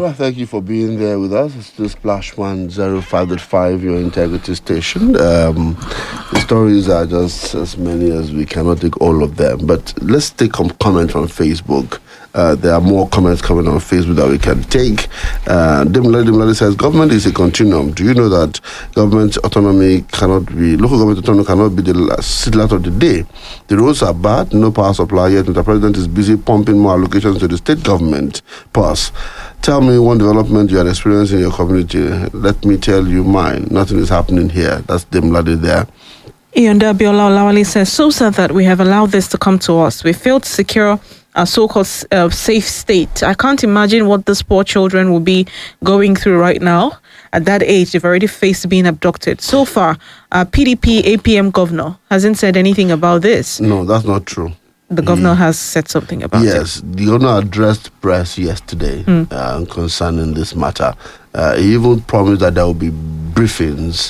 Well, thank you for being there with us. It's the Splash 105.5, your integrity station. The stories are just as many as we cannot take all of them. But let's take some comments from Facebook. There are more comments coming on Facebook that we can take. Dimladi says, government is a continuum. Do you know that government autonomy local government autonomy cannot be the city light of the day? The roads are bad, no power supply, yet the president is busy pumping more allocations to the state government. Pause. Tell me one development you are experiencing in your community. Let me tell you mine. Nothing is happening here. That's Dimladi there. Iyonda Biola Olawale says, so sad that we have allowed this to come to us. We failed to secure a so-called safe state. I can't imagine what these poor children will be going through right now. At that age, they've already faced being abducted. So far, PDP APM governor hasn't said anything about this. No, that's not true. The governor has said something about it. Yes, the governor addressed press yesterday concerning this matter. He even promised that there will be briefings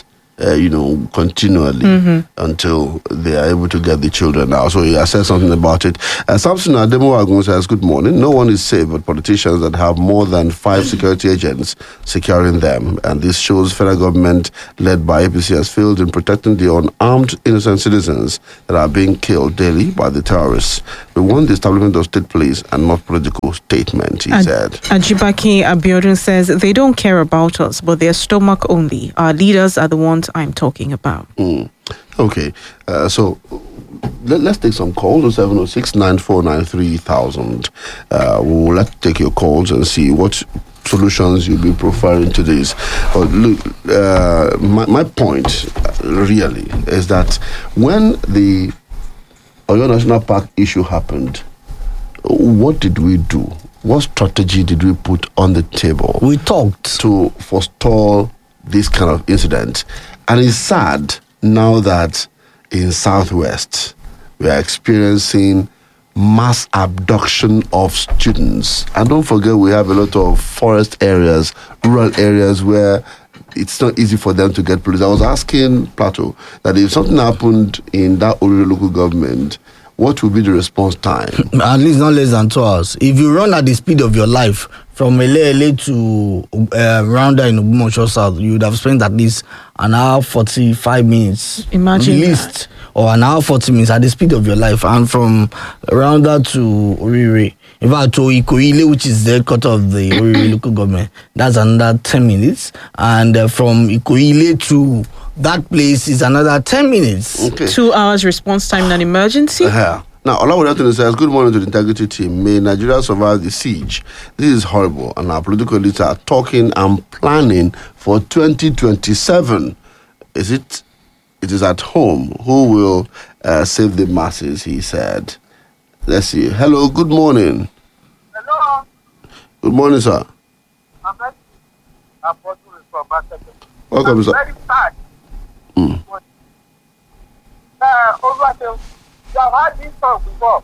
continually until they are able to get the children out. So he has said something about it. Samson Ademo says, good morning. No one is safe but politicians that have more than 5 security agents securing them. And this shows federal government led by APC has failed in protecting the unarmed innocent citizens that are being killed daily by the terrorists. We want the establishment of state police and not political statement, he said. Ajibaki Abiodun says, they don't care about us, but their stomach only. Our leaders are the ones I'm talking about. Okay, so let's take some calls. 706-9493-1000. Let's take your calls and see what solutions you'll be preferring to this. Look, my point really is that when the Oyo National Park issue happened, what did we do? What strategy did we put on the table? We talked to forestall this kind of incident. And it's sad now that in Southwest we are experiencing mass abduction of students. And don't forget, we have a lot of forest areas, rural areas where it's not easy for them to get police. I was asking Plateau that if something happened in that Orire local government, what would be the response time? At least not less than 2 hours. If you run at the speed of your life from Ele to Rounder in Ogbomoso South, you would have spent at least an hour 45 minutes. Imagine at least, or an hour 40 minutes at the speed of your life. And from Rounder to Orire, in fact, to Ikoile, which is the headquarters of the Orire local government, that's another 10 minutes. And from Ikoile to that place is another 10 minutes. Okay. 2 hours response time in an emergency. Now, Olawale says, good morning to the integrity team. May Nigeria survive the siege. This is horrible, and our political leaders are talking and planning for 2027. It is at home. Who will save the masses, he said. Let's see. Hello, good morning. Hello. Good morning, sir. Welcome, sir. Very sad. You have had this song before.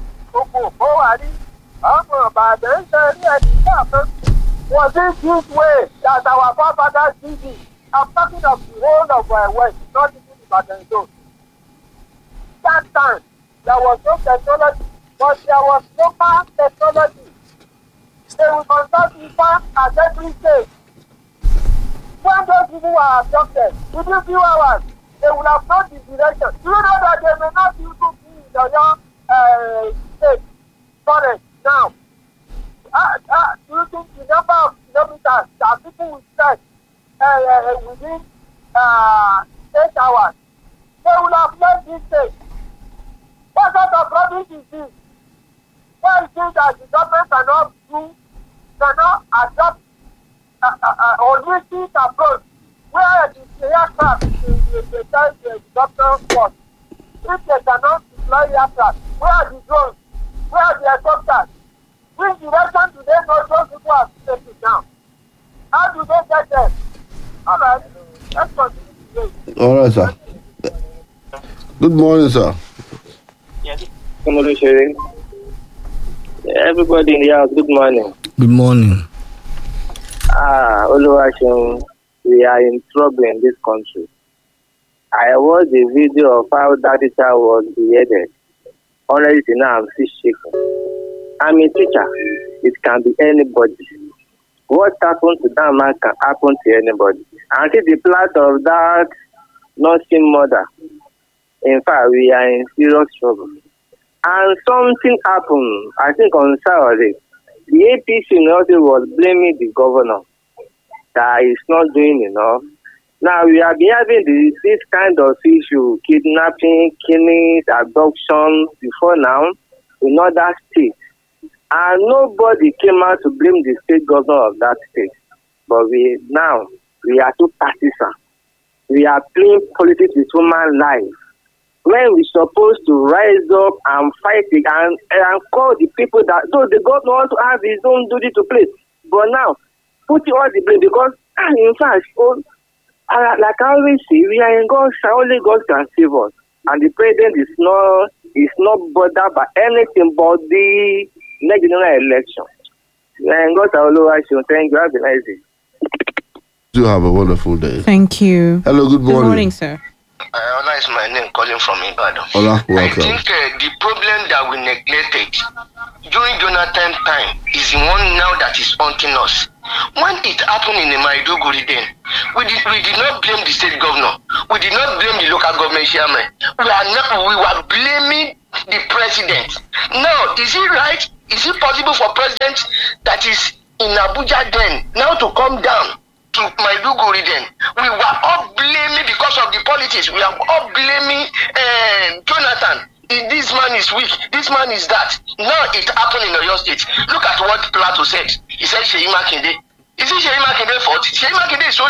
Was it this way that our forefathers did it? I'm talking of the whole of West, not even the Baton Zone. That time, there was no technology, but there was local technology. They will consult people at every stage. When those people were abducted, within few hours, they will have known the direction. Do you know that they may not be able to be in the state forest now? Do you think the number of kilometers that people will trek within 8 hours? They will have left this state. What sort of rubbish is this? Why is it that the government cannot adopt a holistic approach where the aircraft the doctor was? If they cannot deploy aircraft, where are the drones? Where are the helicopters? Which direction do they know those people are taking now? How do they get there? All right, let's continue. All right, sir. Good morning, sir. Yes. Good morning, Sherry. Everybody in the house, good morning. Good morning. Oluwaseun, we are in trouble in this country. I watched the video of how that teacher was beheaded. Already now I'm still shaking. I'm a teacher. It can be anybody. What happened to that man can happen to anybody. And see the plight of that nursing mother. In fact, we are in serious trouble. And something happened, I think on Saturday. The APC in Northern was blaming the governor that he's not doing enough. Now we have been having this kind of issue, kidnapping, killings, abduction before now in other states. And nobody came out to blame the state governor of that state. But we are too partisan. We are playing politics with human life. When we're supposed to rise up and fight it and call the people that, though the governor wants to have his own duty to play. But now, putting all the blame, because in fact, like I always say, we are in God's hand, only God can save us. And the president is not bothered by anything but the next general election. We are in God's hand. Thank you. Have a nice day. Do have a wonderful day. Thank you. Hello, good morning. Good morning, sir. Ola is my name, calling from Ibadan. Ola, welcome. I think the problem that we neglected during Jonathan time is the one now that is haunting us. When it happened in the Maiduguri then, we did not blame the state governor. We did not blame the local government chairman. We were blaming the president. Now, is it right? Is it possible for president that is in Abuja then now to come down to Maiduguri then? We were all blaming because of the politics. We are all blaming Jonathan. This man is weak. This man is that. Now it happened in Oyo State. Look at what Plato said. He said Seyi Makinde. Is it Seyi Makinde fault? Seyi Makinde is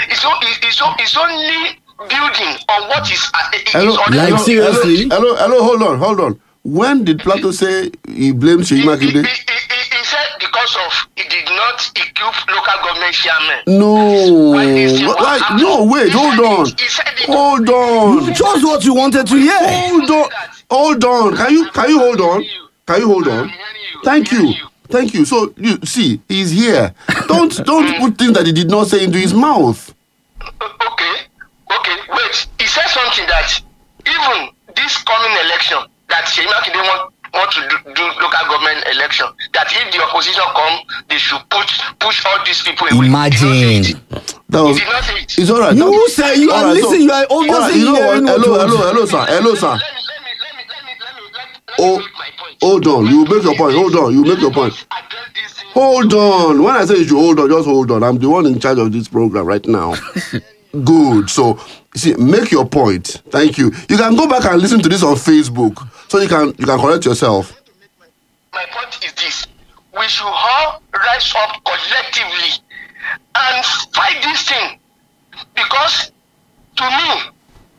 only building on what is. Seriously? Hello, hold on. When did Plato say he blamed Seyi Makinde? He said because of he did not equip local government chairman. No. Why? No, wait, hold on. You chose what you wanted to hear. Hold on. Can you hold on? Can you hold on? Thank you. So you see, he's here. Don't put things that he did not say into his mouth. Okay. Wait. He said something that even this coming election that Seyi Makinde want to do local government election. That if the opposition come, they should push all these people away. Imagine. He did not say it. It's all right. You say you are listening. You are obviously hearing what Hello, sir. Let me make my point. Hold on. You make your point. Hold on. When I say you should hold on, just hold on. I'm the one in charge of this program right now. Good. So, see, make your point. Thank you. You can go back and listen to this on Facebook, so you can correct yourself. My point is this: we should all rise up collectively and fight this thing, because to me,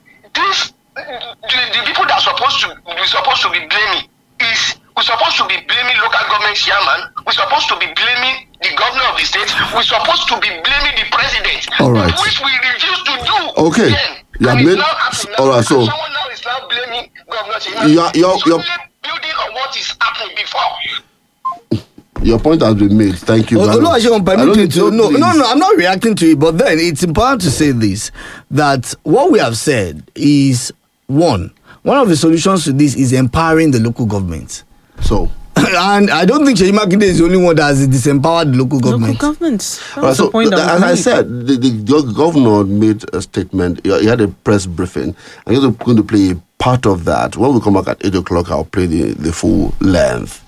the people that we're supposed to be blaming is we're supposed to be blaming local government chairman. We're supposed to be blaming the governor of the state. We're supposed to be blaming the president. All right. Which we refuse to do. Okay. You have made. All right. So someone now is now blaming governor chairman. You're building on what is happening before. Your point has been made. Thank you. No, I'm not reacting to it, but then it's important to say this, that what we have said is one of the solutions to this is empowering the local government. So, and I don't think Seyi Makinde is the only one that has disempowered the local government. Local governments. Right, so as I said, the governor made a statement. He had a press briefing, and he's going to play part of that. When we come back at 8 o'clock, I'll play the full length.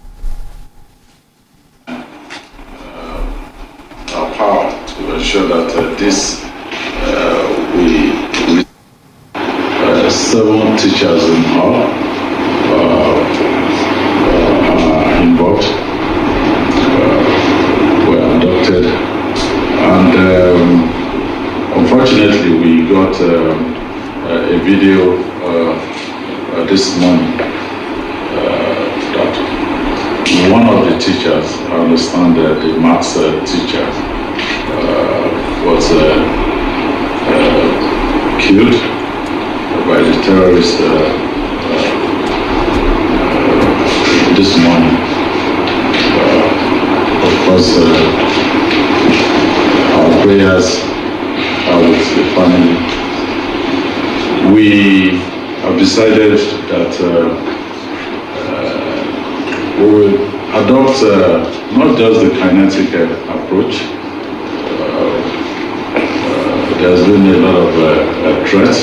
Our power to ensure that we 7 teachers in all are involved, were abducted, and unfortunately we got a video this morning that one of the teachers, I understand the maths teacher, was killed by the terrorists this morning. Of course, our prayers are with the family. We have decided that we will adopt not just the kinetic approach. There's been a lot of threats.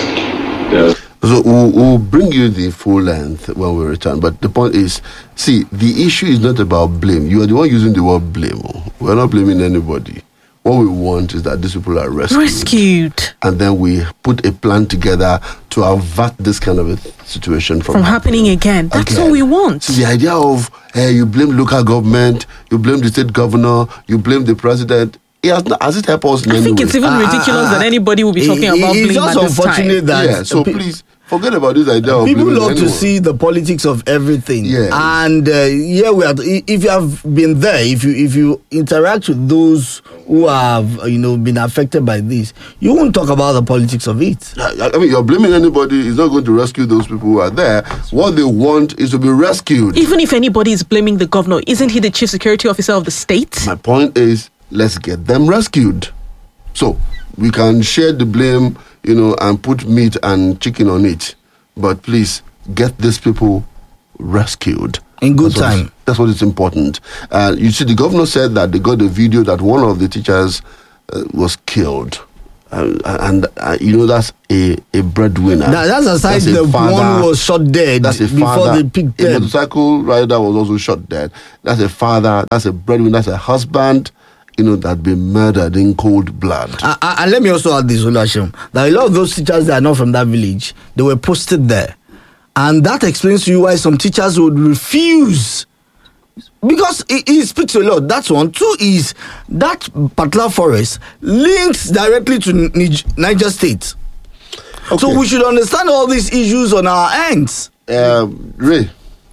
So we'll bring you the full length when we return. But the point is, see, the issue is not about blame. You are the one using the word blame. We're not blaming anybody. What we want is that these people are rescued. And then we put a plan together to avert this kind of a situation from happening again. That's all we want. So the idea of you blame local government, you blame the state governor, you blame the president. Has it helped us in I think way? it's even ridiculous that anybody will be talking about blame at this time. That so please forget about this idea of people love to see the politics of everything. Yes. And we are. If you have been there, if you interact with those who have been affected by this, you won't talk about the politics of it. I mean, you're blaming anybody is not going to rescue those people who are there. What they want is to be rescued. Even if anybody is blaming the governor, isn't he the chief security officer of the state? My point is, let's get them rescued. So we can share the blame, and put meat and chicken on it. But please get these people rescued in good time. That's what is important. You see, the governor said that they got a video that one of the teachers was killed. And that's a breadwinner. That's aside the one was shot dead before they picked them. A motorcycle rider was also shot dead. That's a father, that's a breadwinner, that's a husband, that been murdered in cold blood. And let me also add this, Olashim, that a lot of those teachers that are not from that village, they were posted there. And that explains to you why some teachers would refuse. Because it speaks a lot. That's one. Two is that Patla Forest links directly to Niger State. Okay. So we should understand all these issues on our ends. Ray,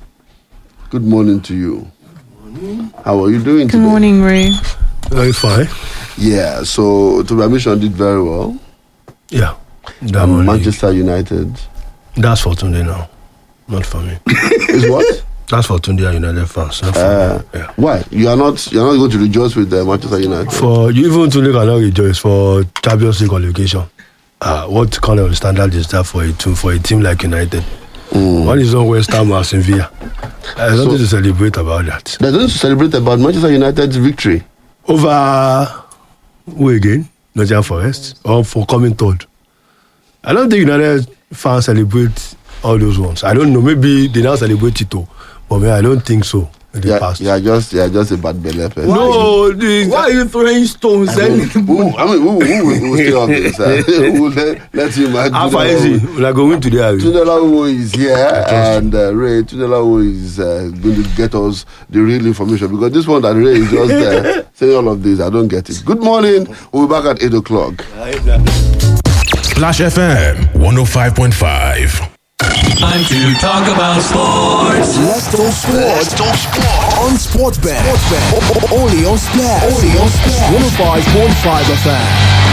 good morning to you. Good morning. How are you doing today? Good morning, Ray. Very fine. Yeah, so Toba Mission did very well. Yeah. Manchester United. That's for Tunde now, not for me. Is what? That's for Tunde United fans. Not for me. Yeah. Why? You're not going to rejoice with Manchester United? For you, even Tunde cannot rejoice for Champions League qualification. What kind of standard is that for a team like United? One is on West Ham or Sevilla. There's nothing to celebrate about that. There's nothing to celebrate about Manchester United's victory. Over who again? Nottingham Forest? Or for coming third? I don't think United fans celebrate all those ones. I don't know. Maybe they now celebrate it too. But I don't think so. You're just a bad belly person. No, why are you throwing stones? Who will stay on this? Who will let him Alpha Easy, we are going to the area. Tunde is here, and Ray Tunde is going to get us the real information, because this one that Ray is just saying all of this, I don't get it. Good morning. We'll be back at 8 o'clock. Splash FM 105.5. Time to talk about sports. Let's talk sport. On Sportsbet. Only on Splash. 105.5 FM.